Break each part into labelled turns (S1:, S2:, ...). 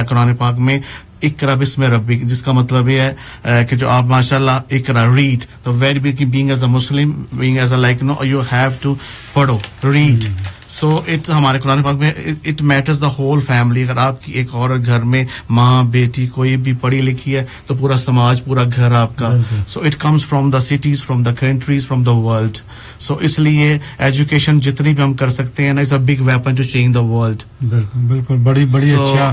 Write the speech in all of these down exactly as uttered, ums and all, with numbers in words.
S1: قرآن پاک میں اقرا بسم ربک, جس کا مطلب یہ ہے کہ جو آپ ماشاءاللہ اقرا ریڈ, تو very being as a Muslim, being as a like no you have to پڑھو, ریڈ. سو اٹ ہمارے قرآن پاک میں it matters the whole family. اگر آپ کی ایک عورت گھر میں ماں بیٹی کوئی بھی پڑھی لکھی ہے تو پورا سماج, پورا گھر آپ کا. So it comes from the cities, from the countries, from the world. سو اس لیے ایجوکیشن جتنی بھی ہم کر سکتے ہیں نا, از a big weapon to change the world.
S2: بالکل بالکل, بڑی بڑی اچھا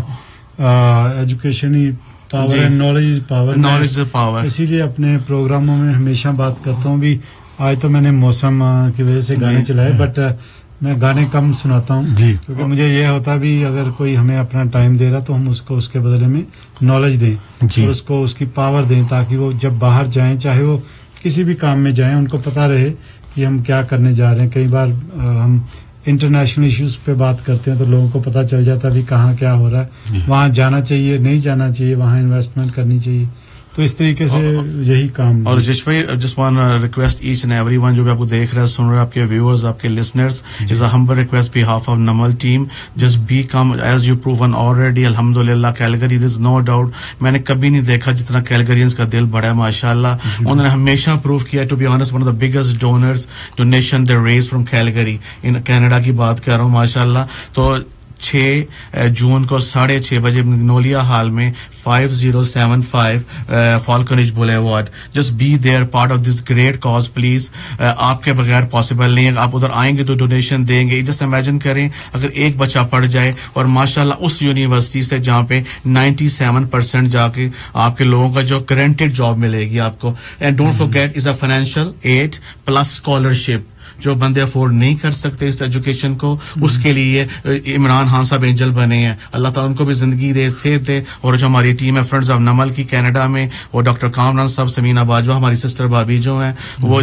S2: ایجوکیشن ہی پاور ہے, knowledge is power,
S1: knowledge is power.
S2: اسی لیے اپنے پروگراموں میں ہمیشہ بات کرتا ہوں. بھی آج تو میں نے موسم کی وجہ سے گانے چلائے, بٹ میں گانے کم سناتا ہوں کیونکہ مجھے یہ ہوتا بھی اگر کوئی ہمیں اپنا ٹائم دے رہا تو ہم اس کو اس کے بدلے میں نالج دیں, اور اس کو اس کی پاور دیں, تاکہ وہ جب باہر جائیں, چاہے وہ کسی بھی کام میں جائیں, ان کو پتہ رہے کہ ہم کیا کرنے جا رہے ہیں. کئی بار ہم انٹرنیشنل ایشوز پہ بات کرتے ہیں تو لوگوں کو پتہ چل جاتا ہے بھی کہاں کیا ہو رہا ہے, وہاں جانا چاہیے نہیں جانا چاہیے, وہاں انویسٹمنٹ کرنی چاہیے. تو اس طریقے سے یہی کام.
S1: اور جس بھائی جس وان request H and every one جو بھی آپ کو دیکھ رہے ہیں, سن رہے ہیں, آپ کے ویورز, آپ کے listeners, is a humble request be half of Naml team, just be come as you proven already. الحمدللہ کیلگری, دیر از نو ڈاؤٹ, میں نے کبھی نہیں دیکھا جتنا کیلگرینس کا دل بڑا ہے ماشاء اللہ. انہوں نے ہمیشہ پروو کیا, to be honest one of the biggest donors donation they raise from Calgary, in Canada کی بات کر رہا ہوں ماشاء اللہ. تو چھ جون کو ساڑھے چھ بجے مگنولیا ہال میں five zero seven five فالکنیج boulevard. Just be there, part of this great cause please. آپ کے بغیر پاسبل نہیں ہے. آپ ادھر آئیں گے تو ڈونیشن دیں گے. جسٹ امیجن کریں اگر ایک بچہ پڑھ جائے, اور ماشاءاللہ اس یونیورسٹی سے جہاں پہ نائنٹی سیون پرسینٹ جا کے آپ کے لوگوں کا جو گارنٹیڈ جاب ملے گی آپ کو. And don't forget is a financial aid plus scholarship. جو بندے افورڈ نہیں کر سکتے اس ایجوکیشن کو, اس کے لیے عمران خان صاحب اینجل بنے ہیں. اللہ تعالیٰ ان کو بھی زندگی دے, صحت دے. اور جو ہماری ٹیم ہے فرینڈز آف نمل کی کینیڈا میں, وہ ڈاکٹر کامران صاحب, سمینا باجوہ ہماری سسٹر بھابھی جو ہیں, وہ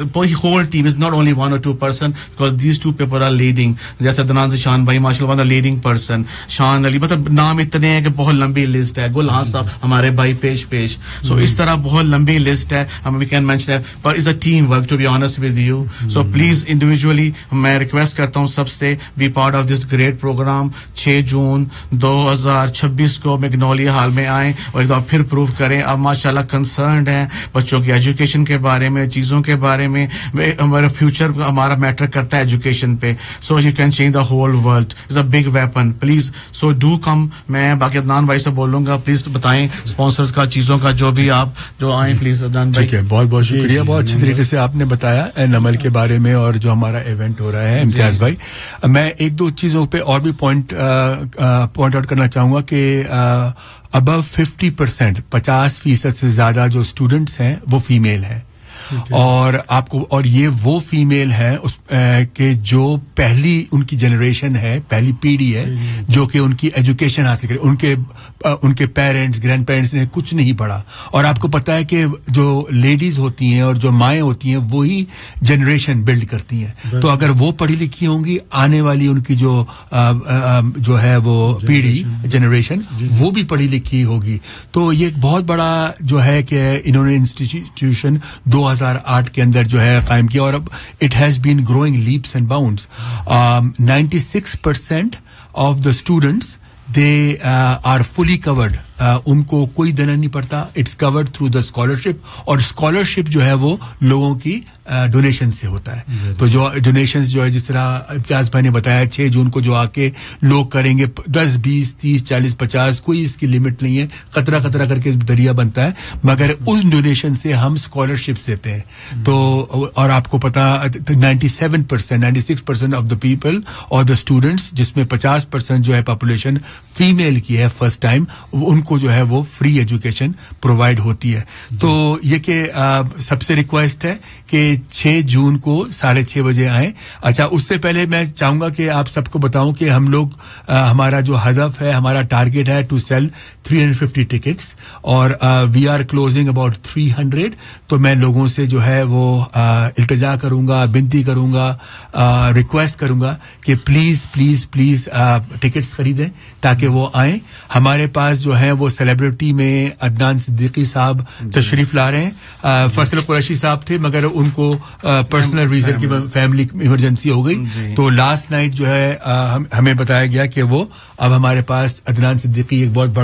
S1: whole team is not only one اور to person, because these two people are leading. جیسے دنان سے شان بھائی ماشاء اللہ لیڈنگ پرسن, شان علی, مطلب نام اتنے ہیں کہ بہت لمبی لسٹ ہے. گل ہاں صاحب ہمارے بھائی پیش پیش. سو اس طرح بہت لمبی لسٹ ہے, ہم we can mention, per is a team work to be honest with you. So please individually میں ریکویسٹ کرتا ہوں سب سے, be part of this great programme. چھ جون دو ہزار چھبیس کو میگنولیا ہال میں آئیں اور ایک دفعہ پھر پروو کریں. اب ماشاءاللہ کنسرنڈ ہیں بچوں کی ایجوکیشن کے بارے میں, چیزوں کے بارے میں. ہمارا فیوچر ہمارا میٹر کرتا ہے ایجوکیشن پہ. So you can change the whole world, is a big weapon please. So do come. میں باقی عدنان بھائی سے بولوں گا, پلیز بتائیں اسپانسرز کا, چیزوں کا, جو بھی آپ جو آئیں پلیز. عدنان بھائی
S3: ٹھیک ہے, بہت بہت شکریہ. بہت اچھی طریقے سے آپ نے بتایا نمل کے بارے میں اور جو ہمارا ایونٹ ہو رہا ہے. امتیاز بھائی, میں ایک دو چیزوں پہ اور بھی پوائنٹ پوائنٹ آؤٹ کرنا چاہوں گا کہ ابو ففٹی پرسینٹ پچاس فیصد سے زیادہ جو اسٹوڈنٹس ہیں وہ فیمیل ہیں. اور آپ کو, اور یہ وہ فیمیل ہیں اس کہ جو پہلی ان کی جنریشن ہے, پہلی پیڑھی ہے جو کہ ان کی ایجوکیشن حاصل کرے. ان کے ان کے پیرنٹس گرینڈ پیرنٹس نے کچھ نہیں پڑھا. اور آپ کو پتہ ہے کہ جو لیڈیز ہوتی ہیں اور جو مائیں ہوتی ہیں وہی جنریشن بلڈ کرتی ہیں. تو اگر وہ پڑھی لکھی ہوں گی, آنے والی ان کی جو جو ہے وہ پیڑھی جنریشن وہ بھی پڑھی لکھی ہوگی. تو یہ ایک بہت بڑا جو ہے کہ انہوں نے انسٹیٹیوشن دو ہزار آٹھ کے اندر جو ہے قائم کیا, اور اب it has been growing lapse and bounds. Ninety six percent of the students they are fully کورڈ. ان کو کوئی دینا نہیں پڑتا. It's covered through the scholarship, اور اسکالرشپ جو ہے وہ لوگوں کی ڈونیشن سے ہوتا ہے. تو جو ڈونیشنز جو ہے, جس طرح امتیاز بھائی نے بتایا, چھ جون کو جو آ کے لوگ کریں گے دس بیس تیس چالیس پچاس, کوئی اس کی لمٹ نہیں ہے. قطرہ قطرہ کر کے دریا بنتا ہے, مگر اس ڈونیشن سے ہم اسکالرشپس دیتے ہیں. تو اور آپ کو پتا ninety seven percent ninety six percent of the people اور دا اسٹوڈنٹس, جس میں پچاس پرسینٹ جو ہے پاپولیشن فیمیل کی ہے فرسٹ ٹائم, ان کو جو ہے وہ فری ایجوکیشن پرووائڈ ہوتی ہے. تو یہ کہ سب سے ریکویسٹ ہے کہ چھ جون کو ساڑھے چھ بجے آئیں. اچھا, اس سے پہلے میں چاہوں گا کہ آپ سب کو بتاؤں کہ ہم لوگ ہمارا جو ہدف ہے, ہمارا ٹارگیٹ ہے to sell three hundred fifty tickets, اور we are closing about three hundred. تو میں لوگوں سے جو ہے وہ التجا کروں گا, بنتی کروں گا, ریکویسٹ کروں گا کہ پلیز پلیز پلیز ٹکٹس خریدیں تاکہ وہ آئیں. ہمارے پاس جو ہے وہ سیلیبریٹی میں عدنان صدیقی صاحب تشریف لا رہے ہیں. فیصل قریشی صاحب تھے مگر ان کو پرسنل ریزن کی فیملی ایمرجنسی ہو گئی. تو لاسٹ نائٹ جو ہے ہمیں بتایا گیا کہ وہ اب ہمارے پاس عدنان صدیقی ایک بہت بڑا